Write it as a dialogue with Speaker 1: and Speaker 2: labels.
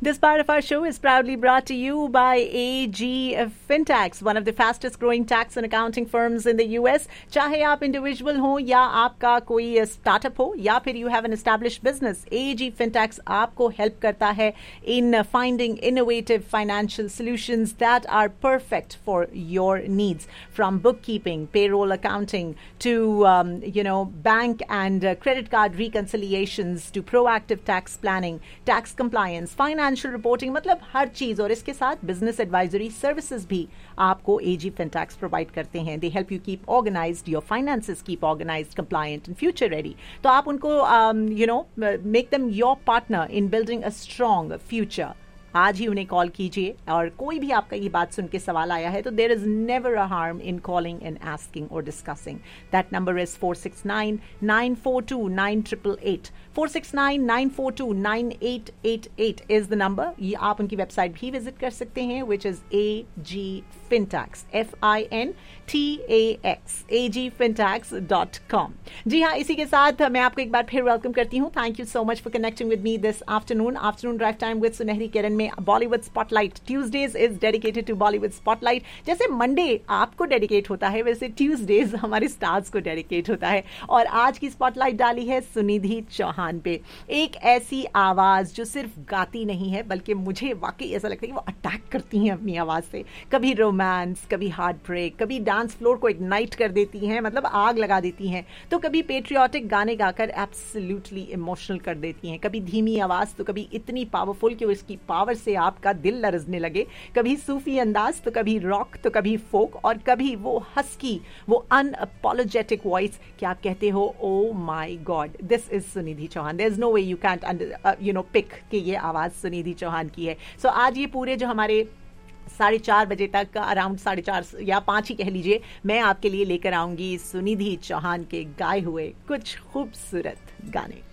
Speaker 1: This part of our show is proudly brought to you by AG Fintax, one of the fastest growing tax and accounting firms in the US. चाहे आप individual हो या आपका कोई startup हो या फिर you have an established business, AG Fintax आपको हेल्प करता है in finding innovative financial solutions that are perfect for your needs, from bookkeeping, payroll accounting to bank and credit card reconciliations to proactive tax planning, tax compliance, financial reporting, मतलब हर चीज. और इसके साथ business advisory services भी आपको AG Fintax provide करते हैं. They help you keep organised, your finances keep organised, compliant and future ready. तो आप उनको make them your partner in building a strong future. आज ही उन्हें कॉल कीजिए. और कोई भी आपका ये बात सुन के सवाल आया है तो there is never a harm in calling and asking और discussing. That number is 469-942-9888. 469-942-9888 is the number. ये आप उनकी वेबसाइट भी विजिट कर सकते हैं, which is AG Fintax, FINTAX, agfintax.com. जी हाँ, इसी के साथ मैं आपको एक बार फिर वेलकम करती हूँ. Thank you so much for connecting with me this afternoon drive time with सुनहरी किरण में Bollywood spotlight. Tuesdays is dedicated to Bollywood spotlight. जैसे मंडे आपको डेडिकेट होता है, वैसे ट्यूजडेज हमारे स्टार्स को डेडिकेट होता है. और आज की स्पॉटलाइट डाली है सुनिधि चौहान पे. एक ऐसी आवाज जो सिर्फ गाती नहीं है, बल्कि मुझे वाकई ऐसा लगता है कि वो अटैक करती हैं अपनी आवाज से. कभी रोमांस, कभी हार्ट ब्रेक, कभी डांस फ्लोर को इग्नाइट कर देती हैं, मतलब आग लगा देती हैं. तो कभी पेट्रियाटिक गाने गाकर एब्सोल्युटली इमोशनल कर देती हैं. कभी धीमी आवाज तो कभी इतनी पावरफुल कि उसकी पावर से आपका दिल लरजने लगे. कभी सूफी अंदाज तो कभी रॉक तो कभी फोक, और कभी वो हस्की, वो अनअपोलोजेटिक वॉइस कि आप कहते हो oh my God, this is Sunidhi Chauhan. There is no way you can't pick कि ये आवाज सुनिधि चौहान की है. सो आज ये पूरे जो हमारे 4:30 बजे तक, अराउंड 4:30 या 5 ही कह लीजिए, मैं आपके लिए लेकर आऊंगी सुनिधि चौहान के गाए हुए कुछ खूबसूरत गाने.